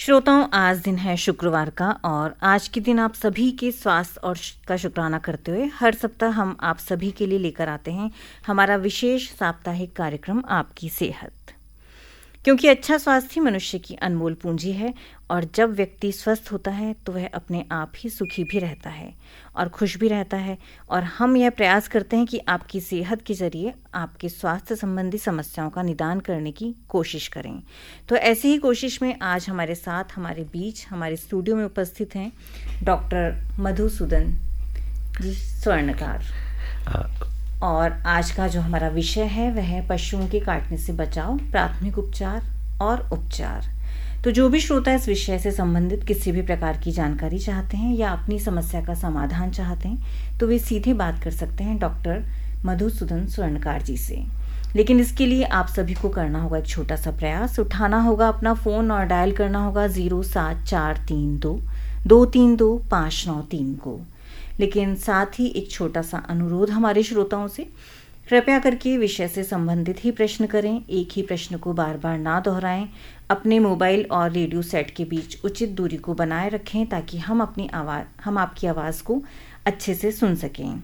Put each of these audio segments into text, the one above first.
श्रोताओं, आज दिन है शुक्रवार का और आज के दिन आप सभी के स्वास्थ्य और का शुक्राना करते हुए हर सप्ताह हम आप सभी के लिए लेकर आते हैं हमारा विशेष साप्ताहिक कार्यक्रम आपकी सेहत। क्योंकि अच्छा स्वास्थ्य ही मनुष्य की अनमोल पूंजी है और जब व्यक्ति स्वस्थ होता है तो वह अपने आप ही सुखी भी रहता है और खुश भी रहता है। और हम यह प्रयास करते हैं कि आपकी सेहत के जरिए आपके स्वास्थ्य संबंधी समस्याओं का निदान करने की कोशिश करें। तो ऐसी ही कोशिश में आज हमारे साथ हमारे बीच हमारे स्टूडियो में उपस्थित हैं डॉक्टर मधुसूदन जी स्वर्णकार। और आज का जो हमारा विषय है वह है पशुओं के काटने से बचाव, प्राथमिक उपचार और उपचार। तो जो भी श्रोता इस विषय से संबंधित किसी भी प्रकार की जानकारी चाहते हैं या अपनी समस्या का समाधान चाहते हैं तो वे सीधे बात कर सकते हैं डॉक्टर मधुसूदन स्वर्णकार जी से। लेकिन इसके लिए आप सभी को करना होगा एक छोटा सा प्रयास। उठाना होगा अपना फ़ोन और डायल करना होगा 07432 232 593 को। लेकिन साथ ही एक छोटा सा अनुरोध हमारे श्रोताओं से, कृपया करके विषय से संबंधित ही प्रश्न करें, एक ही प्रश्न को बार बार ना दोहराएं। अपने मोबाइल और रेडियो सेट के बीच उचित दूरी को बनाए रखें ताकि हम आपकी आवाज़ को अच्छे से सुन सकें।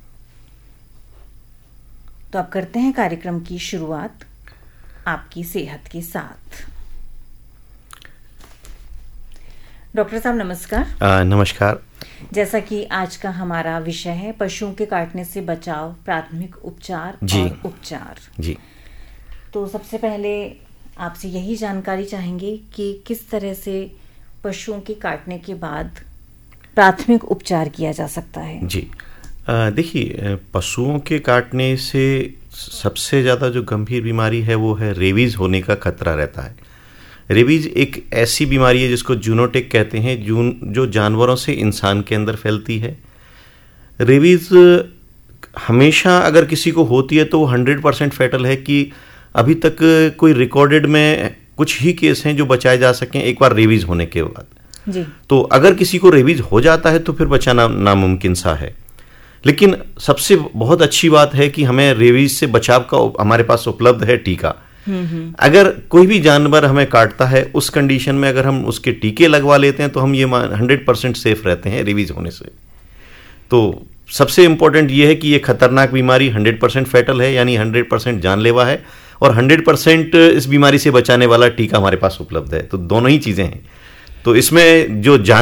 तो अब करते हैं कार्यक्रम की शुरुआत आपकी सेहत के साथ। डॉक्टर साहब नमस्कार। नमस्कार। जैसा कि आज का हमारा विषय है पशुओं के काटने से बचाव, प्राथमिक उपचार और उपचार जी। तो सबसे पहले आपसे यही जानकारी चाहेंगे कि किस तरह से पशुओं के काटने के बाद प्राथमिक उपचार किया जा सकता है। जी देखिए, पशुओं के काटने से सबसे ज़्यादा जो गंभीर बीमारी है वो है रेबीज़ होने का खतरा रहता है। रेबीज़ एक ऐसी बीमारी है जिसको जूनोटिक कहते हैं, जो जानवरों से इंसान के अंदर फैलती है। रेबीज़ हमेशा अगर किसी को होती है तो 100% फैटल है कि अभी तक कोई रिकॉर्डेड में कुछ ही केस हैं जो बचाए जा सकें एक बार रेबीज़ होने के बाद जी। तो अगर किसी को रेबीज़ हो जाता है तो फिर बचाना नामुमकिन सा है। लेकिन सबसे बहुत अच्छी बात है कि हमें रेबीज़ से बचाव का हमारे पास उपलब्ध है टीका। अगर कोई भी जानवर हमें काटता है उस कंडीशन में अगर हम उसके टीके लगवा लेते हैं तो हम ये 100% सेफ रहते हैं रेबीज़ होने से। तो सबसे इम्पोर्टेंट ये है कि ये खतरनाक बीमारी 100% फैटल है, यानी 100% जानलेवा है, और 100% इस बीमारी से बचाने वाला टीका हमारे पास उपलब्ध है। तो दोनों ही चीज़ें हैं। तो इसमें जो